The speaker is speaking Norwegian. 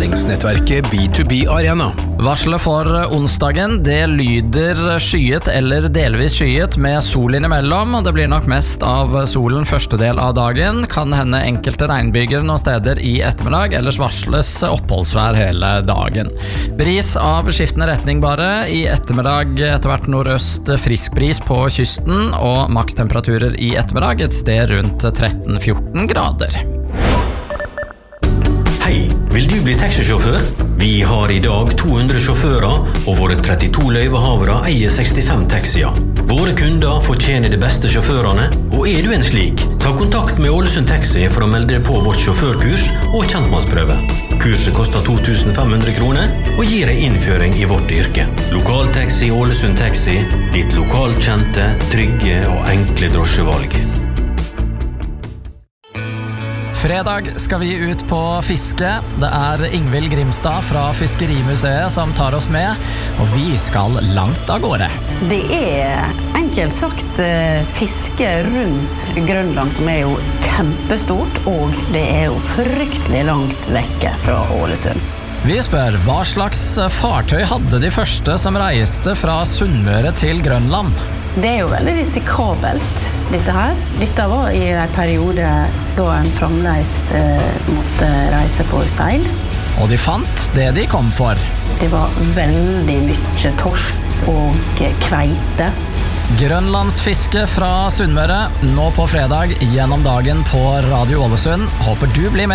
læringsnettverket B2B Arena. Varselet for onsdagen, det lyder skyet eller delvis skyet med sol innimellom, og det blir nok mest av solen første del av dagen. Kan hende enkelte regnbyger noen steder i ettermiddag, ellers varsles oppholdsvær hele dagen. Bris av skiftende retning bare. I ettermiddag etter hvert nordøst frisk bris på kysten, og makstemperaturer i ettermiddag et sted rundt 13-14 grader. Hei, vil du bli taxisjåfør? Vi har i dag 200 sjåfører, og våre 32 løyvehavere eier 65 taxier. Våre kunder fortjener de beste sjåførene, og er du en slik? Ta kontakt med Ålesund Taxi for å melde deg på vårt sjåførkurs og kjentmannsprøve. Kurset koster 2500 kroner og gir deg innføring i vårt yrke. Lokaltaxi Ålesund Taxi, ditt lokalt kjente, trygge og enkle drosjevalg. Fredag skal vi ut på fiske. Det Ingvild Grimstad fra Fiskerimuseet som tar oss med, og vi skal langt av gårde. Det enkelt sagt fiske rundt Grønland, som jo kjempestort, og det jo fryktelig langt vekke fra Ålesund. Vi spør, hva slags fartøy hadde de første som reiste fra Sunnmøre til Grønland? Det jo veldig risikabelt, dette her. Dette var i en periode da en fremdeles måtte reise på seil. Og de fant det de kom for. Det var veldig mye torsk og kveite. Grønlandsfiske fra Sunnmøre, nå på fredag, gjennom dagen på Radio Ålesund. Håper du blir med.